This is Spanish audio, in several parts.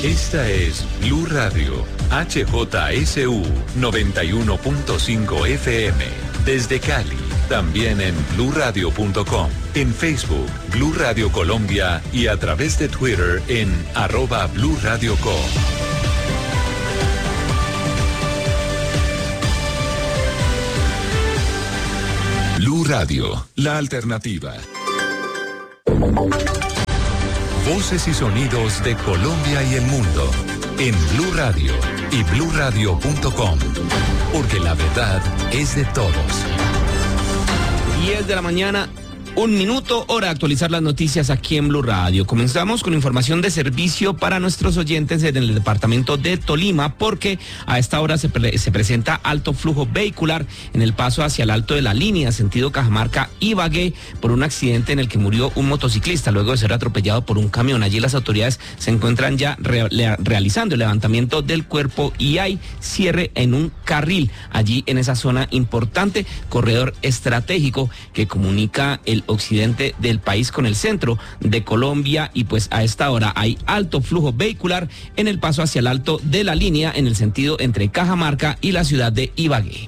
Esta es Blue Radio, HJSU 91.5 FM. Desde Cali, también en bluradio.com, en Facebook, Blue Radio Colombia y a través de Twitter en @BlueRadioCo. Blue Radio, la alternativa. Voces y sonidos de Colombia y el mundo en Blue Radio y bluradio.com, porque la verdad es de todos. 10 de la mañana, 1 minuto, hora de actualizar las noticias aquí en Blue Radio. Comenzamos con información de servicio para nuestros oyentes en el departamento de Tolima, porque a esta hora se presenta alto flujo vehicular en el paso hacia el Alto de la Línea, sentido Cajamarca-Ibagué, por un accidente en el que murió un motociclista luego de ser atropellado por un camión. Allí las autoridades se encuentran ya realizando el levantamiento del cuerpo y hay cierre en un carril allí en esa zona importante, corredor estratégico que comunica el occidente del país con el centro de Colombia, y pues a esta hora hay alto flujo vehicular en el paso hacia el Alto de la Línea en el sentido entre Cajamarca y la ciudad de Ibagué.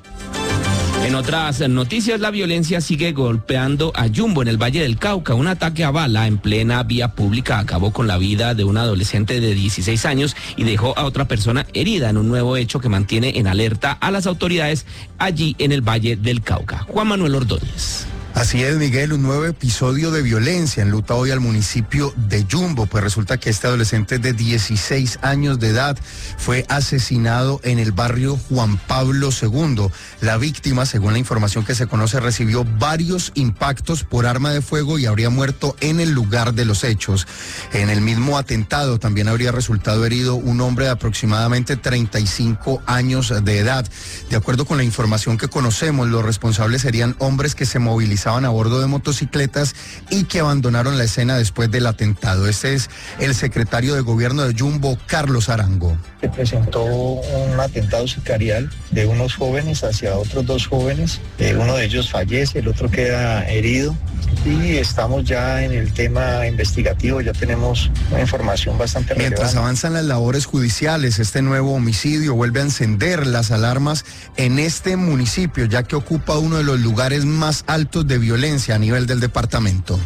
En otras noticias, la violencia sigue golpeando a Jumbo en el Valle del Cauca. Un ataque a bala en plena vía pública acabó con la vida de un adolescente de 16 años y dejó a otra persona herida en un nuevo hecho que mantiene en alerta a las autoridades allí en el Valle del Cauca. Juan Manuel Ordóñez. Así es, Miguel, un nuevo episodio de violencia enluta hoy al municipio de Jumbo, pues resulta que este adolescente de 16 años de edad fue asesinado en el barrio Juan Pablo II. La víctima, según la información que se conoce, recibió varios impactos por arma de fuego y habría muerto en el lugar de los hechos. En el mismo atentado también habría resultado herido un hombre de aproximadamente 35 años de edad. De acuerdo con la información que conocemos, los responsables serían hombres que se movilizaban a bordo de motocicletas y que abandonaron la escena después del atentado. Este es el secretario de gobierno de Jumbo, Carlos Arango. Se presentó un atentado sicarial de unos jóvenes hacia otros dos jóvenes. Uno de ellos fallece, el otro queda herido. Y estamos ya en el tema investigativo, ya tenemos una información bastante relevante. Mientras avanzan las labores judiciales, este nuevo homicidio vuelve a encender las alarmas en este municipio, ya que ocupa uno de los lugares más altos de violencia a nivel del departamento.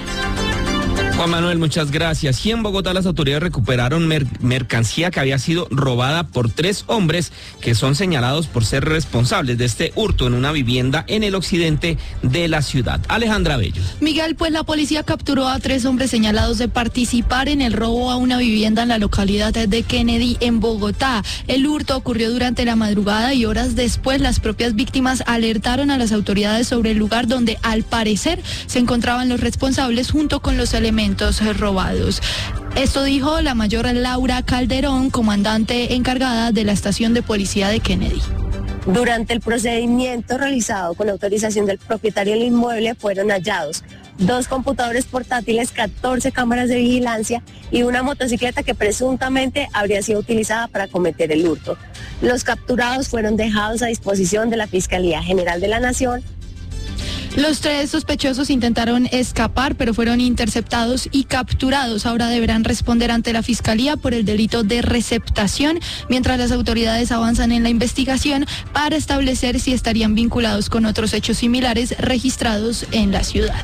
Juan Manuel, muchas gracias. Y en Bogotá las autoridades recuperaron mercancía que había sido robada por 3 hombres que son señalados por ser responsables de este hurto en una vivienda en el occidente de la ciudad. Alejandra Bello. Miguel, pues la policía capturó a 3 hombres señalados de participar en el robo a una vivienda en la localidad de Kennedy, en Bogotá. El hurto ocurrió durante la madrugada y horas después las propias víctimas alertaron a las autoridades sobre el lugar donde al parecer se encontraban los responsables junto con los elementos robados. Esto dijo la mayor Laura Calderón, comandante encargada de la estación de policía de Kennedy. Durante el procedimiento realizado con autorización del propietario del inmueble fueron hallados 2 computadores portátiles, 14 cámaras de vigilancia y una motocicleta que presuntamente habría sido utilizada para cometer el hurto. Los capturados fueron dejados a disposición de la Fiscalía General de la Nación. Los 3 sospechosos intentaron escapar, pero fueron interceptados y capturados. Ahora deberán responder ante la Fiscalía por el delito de receptación, mientras las autoridades avanzan en la investigación para establecer si estarían vinculados con otros hechos similares registrados en la ciudad.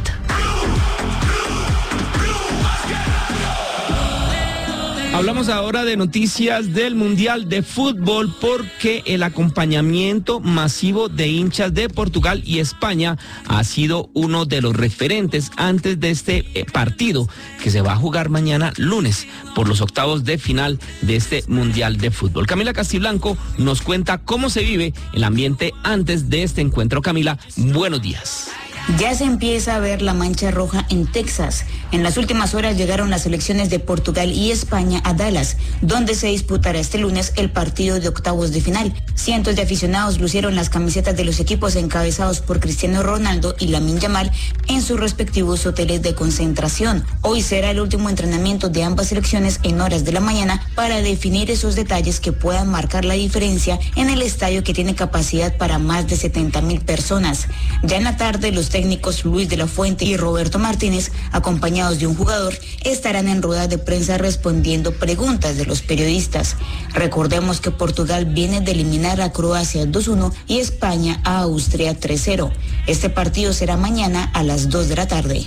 Hablamos ahora de noticias del Mundial de Fútbol, porque el acompañamiento masivo de hinchas de Portugal y España ha sido uno de los referentes antes de este partido que se va a jugar mañana lunes por los octavos de final de este Mundial de Fútbol. Camila Castiblanco nos cuenta cómo se vive el ambiente antes de este encuentro. Camila, buenos días. Ya se empieza a ver la mancha roja en Texas. En las últimas horas llegaron las selecciones de Portugal y España a Dallas, donde se disputará este lunes el partido de octavos de final. Cientos de aficionados lucieron las camisetas de los equipos encabezados por Cristiano Ronaldo y Lamine Yamal en sus respectivos hoteles de concentración. Hoy será el último entrenamiento de ambas selecciones en horas de la mañana para definir esos detalles que puedan marcar la diferencia en el estadio que tiene capacidad para más de 70,000 personas. Ya en la tarde, los técnicos Luis de la Fuente y Roberto Martínez, acompañados de un jugador, estarán en rueda de prensa respondiendo preguntas de los periodistas. Recordemos que Portugal viene de eliminar a Croacia 2-1 y España a Austria 3-0. Este partido será mañana a las 2 de la tarde.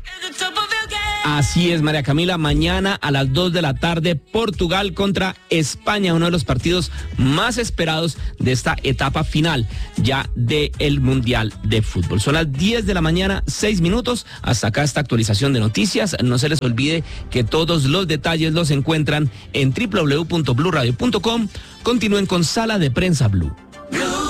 Así es, María Camila, mañana a las 2 de la tarde, Portugal contra España, uno de los partidos más esperados de esta etapa final ya del Mundial de Fútbol. Son las 10 de la mañana, 6 minutos, hasta acá esta actualización de noticias. No se les olvide que todos los detalles los encuentran en www.bluradio.com. Continúen con Sala de Prensa Blue.